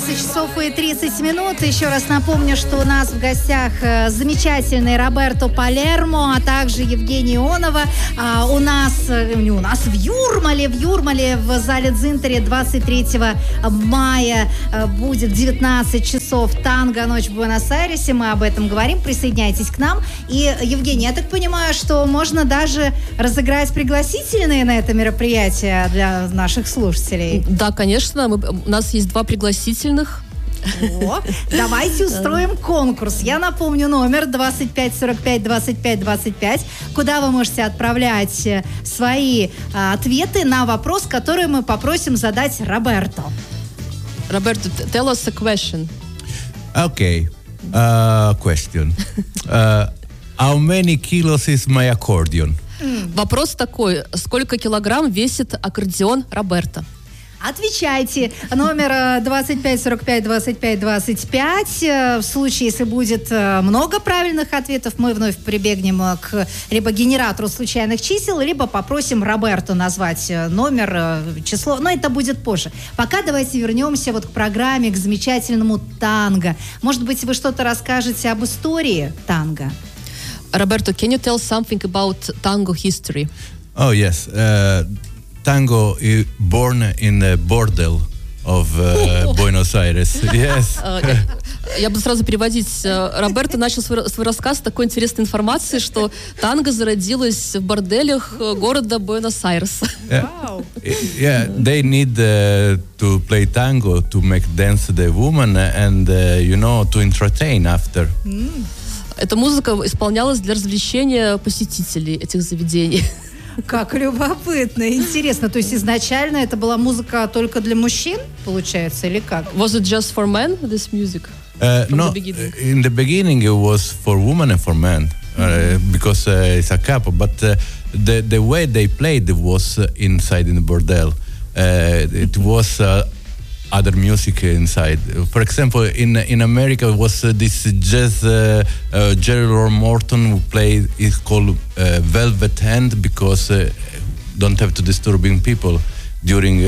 12 часов и 30 минут. Еще раз напомню, что у нас в гостях замечательный Роберто Палермо, а также Евгения Ионова. У нас в Юрмале в зале Дзинтаре 23 мая будет 19 часов танго «Ночь в Буэнос-Айресе». Мы об этом говорим. Присоединяйтесь к нам. И, Евгений, я так понимаю, что можно даже разыграть пригласительные на это мероприятие для наших слушателей. Да, конечно. У нас есть 2 пригласительных. О, давайте устроим конкурс. Я напомню номер 25452525, куда вы можете отправлять свои ответы на вопрос, который мы попросим задать Роберто. Роберто, tell us a question. Okay. Question. How many kilos is my accordion? Вопрос такой. Сколько килограмм весит аккордеон Роберто? Отвечайте. Номер 25452525. В случае, если будет много правильных ответов, мы вновь прибегнем к либо генератору случайных чисел, либо попросим Роберто назвать номер, число. Но это будет позже. Пока давайте вернемся вот к программе, к замечательному танго. Может быть, вы что-то расскажете об истории танго? Роберто, can you tell something about tango history? Oh, yes. Tango is born in a bordel of Buenos Aires. Yes. Я буду сразу переводить. Роберто начал свой рассказ с такой интересной информацией, что танго зародилось в борделях города Буэнос-Айрес. Yeah, they need to play tango to make dance the woman and, to entertain after. Эта музыка исполнялась для развлечения посетителей этих заведений. Как любопытно, интересно. То есть изначально это была музыка только для мужчин, получается, или как? Was it just for men, this music? No, in the beginning it was for women and for men, because it's a couple. But the way they played was inside in the bordel. It was other music inside. For example, in America was this jazz. Jerry Ron Morton who played. It's called Velvet Hand because don't have to disturbing people during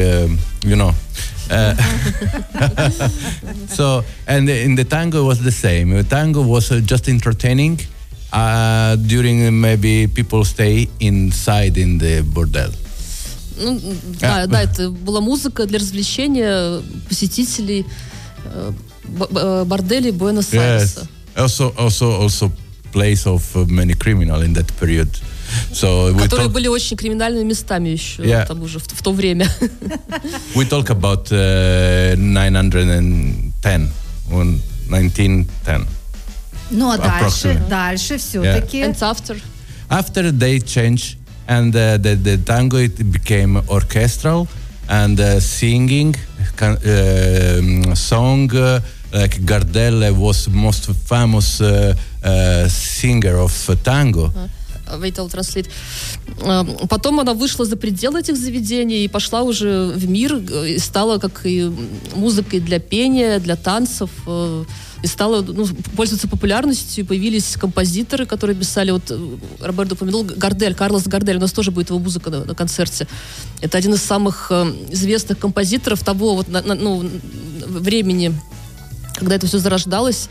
So and in the tango was the same. The tango was just entertaining during maybe people stay inside in the bordel. Да, это была музыка для развлечения посетителей борделей Буэнос-Айреса. Yes. Also place of many criminals in that period. Которые были очень криминальными местами еще, к тому же, в то время. We talk about 1910. Ну, а дальше все-таки. And after they changed and the tango it became orchestral and singing song like Gardel was most famous singer of tango. Wait, I'll translate. Потом она вышла за пределы этих заведений и пошла уже в мир, и стала как и музыкой для пения, для танцев, и стала пользоваться популярностью, и появились композиторы, которые писали, вот Роберто упомянул, Карлос Гардель, у нас тоже будет его музыка на концерте. Это один из самых известных композиторов того времени, когда это все зарождалось.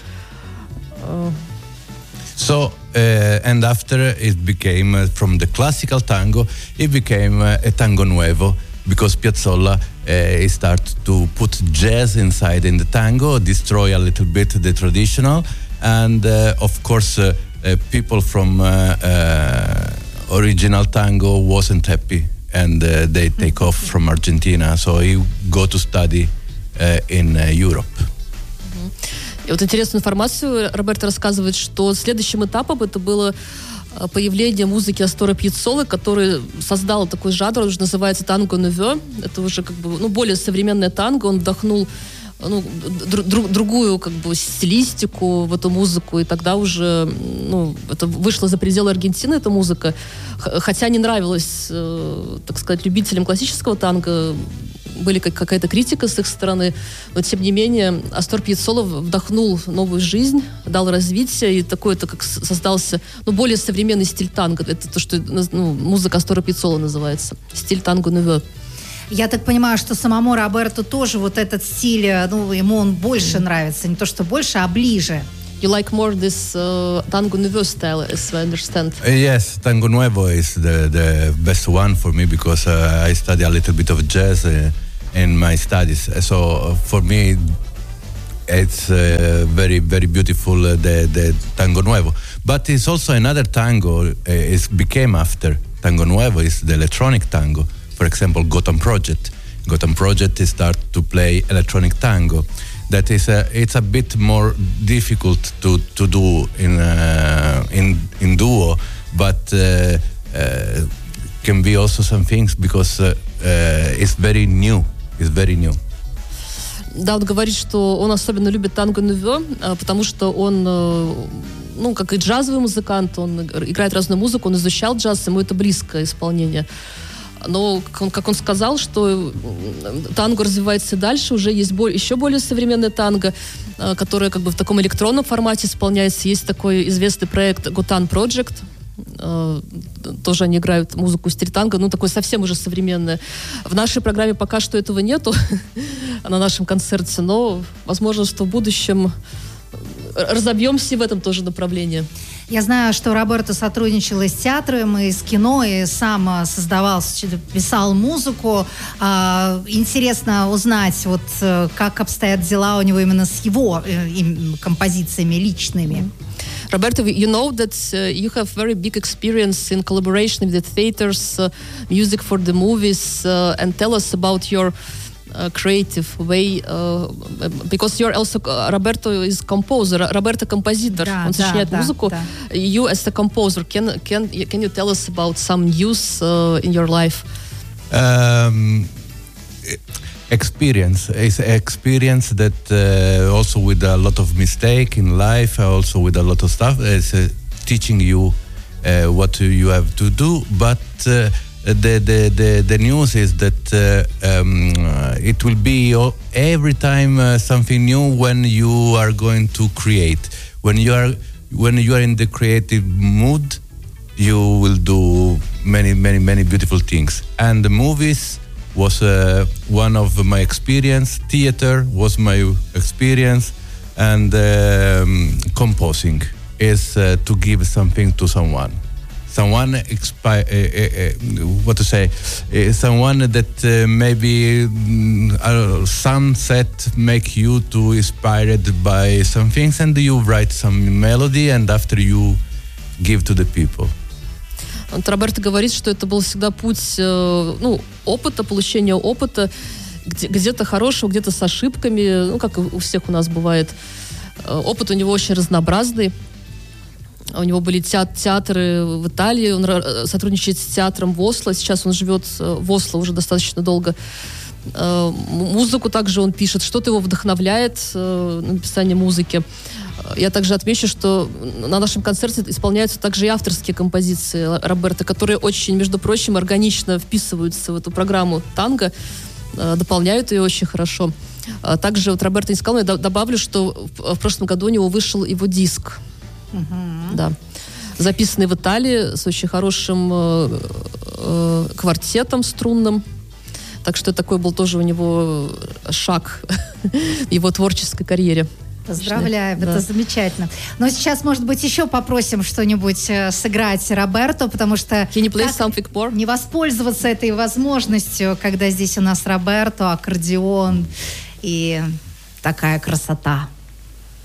So, and after it became, from the classical tango, it became a tango nuevo, because Piazzolla started to put jazz inside in the tango, destroy a little bit the traditional, and of course, people from original tango wasn't happy, and they take off from Argentina, so he go to study in Europe. И вот интересную информацию Роберто рассказывает, что следующим этапом это было появление музыки Асторо Пьяццолы, который создал такой жанр, он уже называется танго нуве. Это уже как бы более современное танго. Он вдохнул другую как бы стилистику в эту музыку, и тогда уже это вышло за пределы Аргентины, эта музыка. Хотя не нравилась, так сказать, любителям классического танго, были какая-то критика с их стороны, но тем не менее Астор Пьяццола вдохнул новую жизнь, дал развитие, и такой-то как создался более современный стиль танго. Это то, что музыка Астора Пьяццола называется. Стиль танго нуве. Я так понимаю, что самому Роберту тоже вот этот стиль, ну, ему он больше нравится, не то что больше, а ближе. You like more this Tango Nuevo style, as I understand. Yes, Tango Nuevo is the best one for me because I study a little bit of jazz in my studies. So for me, it's very, very beautiful, the Tango Nuevo. But it's also another tango, it became after Tango Nuevo, is the electronic tango. For example, Gotham Project. Gotham Project start to play electronic tango. That is it's a bit more difficult to do in duo, but can be also some things because it's very new. It's very new. Да, он говорит, что он особенно любит танго нуво, потому что он, ну, как и джазовый музыкант, он играет разную музыку, он изучал джаз, ему это близкое исполнение. Но, как он сказал, что танго развивается дальше, уже есть еще более современное танго, которое как бы в таком электронном формате исполняется. Есть такой известный проект Gotham Project. Тоже они играют музыку в стиле танго, ну, такое совсем уже современное. В нашей программе пока что этого нету на нашем концерте, но возможно, что в будущем разобьемся в этом тоже направлении. Я знаю, что Роберто сотрудничал и с театром, и с кино, и сам создавал, писал музыку. Интересно узнать, вот как обстоят дела у него именно с его композициями личными. Roberto, you know that you have very big experience in collaboration with the theaters, music for the movies, and tell us about your creative way, because you're also, Roberto is composer, Roberto композитор, он сочиняет музыку. You as a composer, can you tell us about some news in your life? Experience that also with a lot of mistake in life, also with a lot of stuff, is teaching you what you have to do, but the news is that it will be every time something new when you are going to create. When you are in the creative mood, you will do many beautiful things. And the movies was one of my experience. Theater was my experience, and composing is to give something to someone. Someone someone that maybe some set make you to inspired by some things, and you write some melody, and after you give to the people. Роберто говорит, что это был всегда путь, опыта, получения опыта, где-то хорошего, где-то с ошибками, как у всех у нас бывает. Опыт у него очень разнообразный. У него были театры в Италии, он сотрудничает с театром в Осло, сейчас он живет в Осло уже достаточно долго. Музыку также он пишет, что-то его вдохновляет на написание музыки. Я также отмечу, что на нашем концерте исполняются также и авторские композиции Роберто, которые очень, между прочим, органично вписываются в эту программу танго, дополняют ее очень хорошо. Также вот Роберто не сказал, но я добавлю, что в прошлом году у него вышел его диск. Да. Записанный в Италии с очень хорошим квартетом струнным. Так что такой был тоже у него шаг в его творческой карьере. Поздравляем, это замечательно. Но сейчас, может быть, еще попросим что-нибудь сыграть Роберто, потому что не воспользоваться этой возможностью, когда здесь у нас Роберто, аккордеон и такая красота.